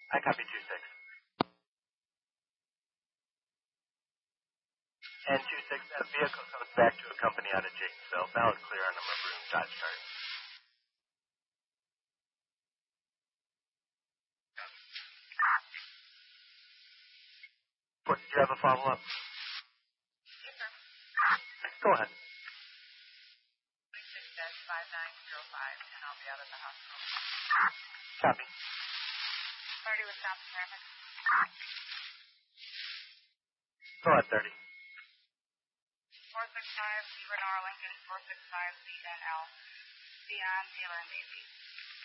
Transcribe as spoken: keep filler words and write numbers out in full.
I copy two six. And two six, that vehicle comes back to a company out of Jacobsville. Valid clear on number of room Dodge Cart. What, did you have a follow-up? Yes, sir. Go ahead. twenty-six dash five nine zero five, and I'll be out at the hospital. Copy. thirty Wisconsin traffic. Go ahead, thirty. four six five, Renor Lincoln, four six five, C N L. Beyond Taylor and Daisy.